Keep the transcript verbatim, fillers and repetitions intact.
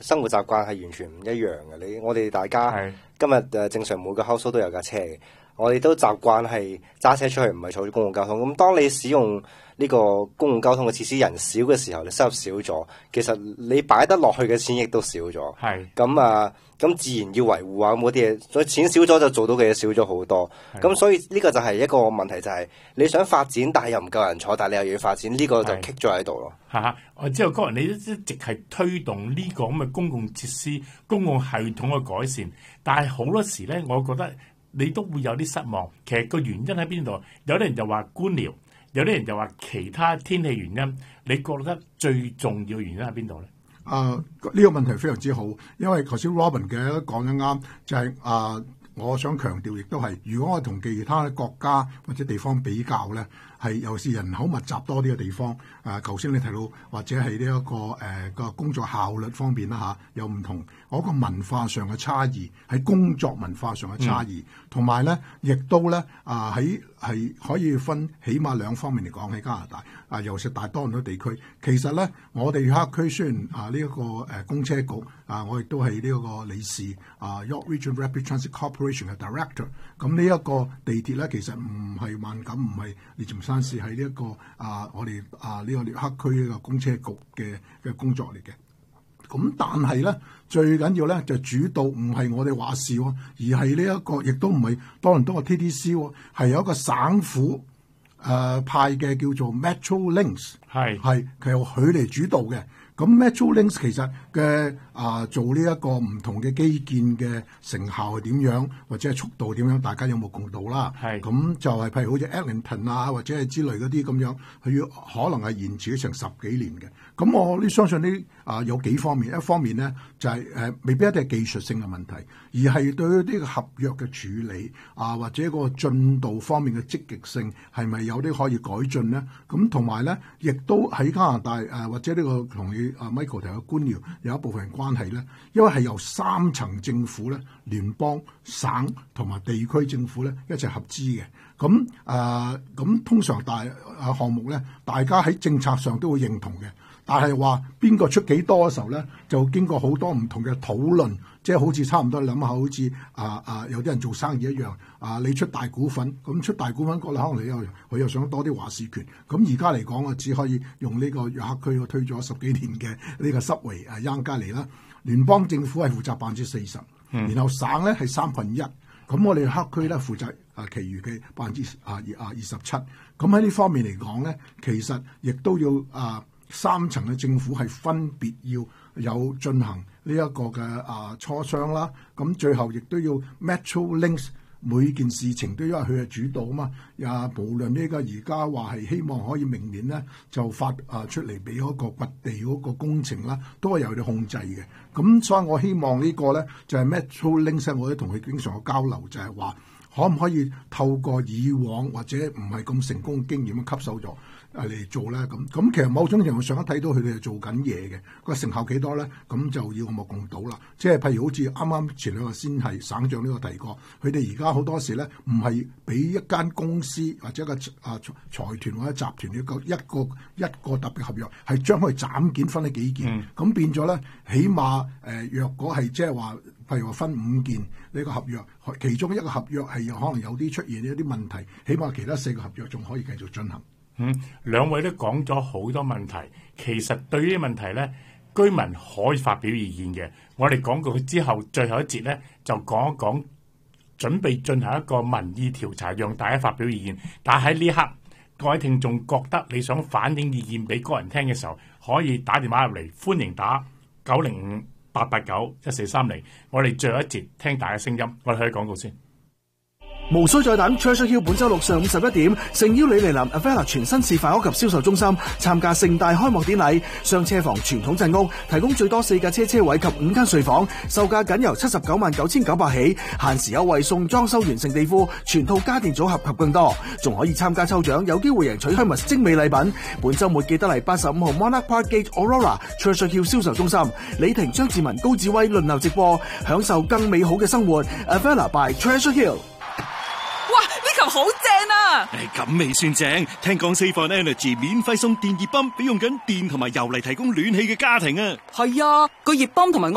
生活習慣係完全唔一樣嘅。你我哋大家今日誒正常每個 household 都有架車嘅，我哋都習慣係揸車出去，唔係坐公共交通。咁當你使用呢個公共交通嘅設施人少嘅時候，你收入少咗，其實你擺得落去嘅錢亦都少咗。係咁啊，咁自然要維護啊，咁嗰啲嘢，所以錢少咗就做到嘅嘢少咗好多。咁所以呢個就係一個問題，就係、是、你想發展，但係又唔夠人坐，但係你又要發展，呢、這個就棘咗喺度咯。 嚇！我之後嗰日你一直係推動呢個咁嘅公共設施、公共系統嘅改善，但係好多時咧，我覺得你都會有啲失望。其實個原因喺邊度？有啲人就話官僚。有啲人就話其他天氣原因，你覺得最重要原因喺邊度咧？ 啊，呢、這個問題非常之好，因為頭先 Robin 嘅講得啱，就係、是、啊，我想強調亦都係，如果我同其他國家或者地方比較咧，係尤其是人口密集多啲嘅地方，啊，頭先你提到或者係呢一個誒個、呃、工作效率方面啦嚇，有唔同嗰、那個文化上嘅差異，喺工作文化上嘅差異，同埋咧亦都咧啊喺係可以分起碼兩方面嚟講喺加拿大啊，尤其是大多倫多地區，其實咧我哋黑區雖然啊呢一、這個誒、呃、公車局啊，我亦都係呢一個理事啊 York Region Rapid Transit Corporation 嘅 Director， 咁呢一個地鐵咧其實唔係萬錦，唔係列治文山市，係呢一個啊我哋啊呢、這個列克區呢個公車局嘅嘅工作嚟嘅。咁但係咧最緊要咧就主導唔係我哋話事喎，而係呢一個亦都唔係多倫多嘅 T D C 喎，係有一個省府誒、呃、派嘅叫做 Metrolinx， 係係係由佢嚟主導嘅。咁 Metrolinx 其實嘅啊、呃、做呢一個唔同嘅基建嘅成效係點樣，或者係速度點樣，大家有目共睹啦。係咁就係譬如好似 Eglinton 啊，或者係之類嗰啲咁樣，佢要可能係延遲咗成十幾年嘅。咁我呢相信呢啊、呃、有幾方面，一方面咧就係、是、誒、呃、未必一定係技術性嘅問題，而係對於呢個合約嘅處理啊、呃，或者個進度方面嘅積極性係咪有啲可以改進咧？咁同埋咧，亦都喺加拿大誒、呃、或者呢個同你啊 Michael 提嘅官僚有一部分關係咧，因為係由三層政府咧、聯邦、省同埋地區政府咧一齊合資嘅。咁誒咁通常大啊項目咧，大家喺政策上都會認同嘅。但係話邊個出幾多嘅時候咧，就經過好多唔同嘅討論，即係好似差唔多諗下，好似啊啊有啲人做生意一樣，啊你出大股份，咁出大股份，可能你又佢又想多啲話事權。咁而家嚟講啊，只可以用呢個約克區推咗十幾年嘅呢個濕維啊央加尼啦。聯邦政府係負責百分之四十，然後省咧係三分一。咁我哋黑區咧負責啊，其餘嘅百分之啊啊二十七。咁喺呢方面嚟講咧，其實亦都要啊。三層嘅政府係分別要有進行呢一個嘅啊磋商啦，咁最後亦都要 Metrolinx 每件事情都因為佢係主導啊嘛，啊無論呢個而家話係希望可以明年咧就發啊出嚟俾嗰個掘地嗰個工程啦，都係由佢控制嘅。咁所以我希望個呢個咧就係、是、Metrolinx， 我都同佢經常有交流，就係、是、話可唔可以透過以往或者唔係咁成功嘅經驗吸收咗嚟做咧？咁咁其實某種程度上都睇到佢哋係做緊嘢嘅，個成效幾多咧？咁就要我目共睹啦。即係譬如好似啱啱前兩日先係省長呢個提過，佢哋而家好多時咧唔係俾一間公司或者一個啊財團或者集團一個一個一個特別合約，係將佢斬件分咗幾件，咁、嗯、變咗咧，起碼誒、呃、若果係即係話，譬如話分五件呢個合約，其中一個合約係有可能有啲出現一啲問題，起碼其他四個合約仲可以繼續進行。 嗯，兩位都講咗好多問題，其實對於呢啲問題咧，居民可以發表意見嘅。我哋講過之後，最後一節咧就講一講，準備進行一個民意調查，讓大家發表意見。但喺呢刻，各位聽眾覺得你想反映意見俾個人聽嘅時候，可以打電話入嚟，歡迎打九零五八八九一四三零。我哋最後一節聽大家聲音，我哋去廣告先。 無需再等 Treasure Hill 本周六上午十一點，誠邀你嚟臨 Avella 全新示範屋及銷售中心參加盛大開幕典禮。雙車房傳統鎮屋提供最多四架車車位及五間睡房，售價僅由七十九萬九千九百起，限時優惠送裝修完成地庫、全套家電組合及更多，仲可以參加抽獎，有機會贏取 Hermes 精美禮品。本周末記得嚟八十五號 Monarch Park Gate Aurora Treasure Hill 銷售中心，李婷、張志文、高志威輪流直播，享受更美好嘅生活。Avella by Treasure Hill。 哇！呢球好正啊！ 誒，咁未算正，聽講 Save on Energy 免費送電熱泵俾用緊電同埋油嚟提供暖氣嘅家庭啊！ 係啊，個熱泵同埋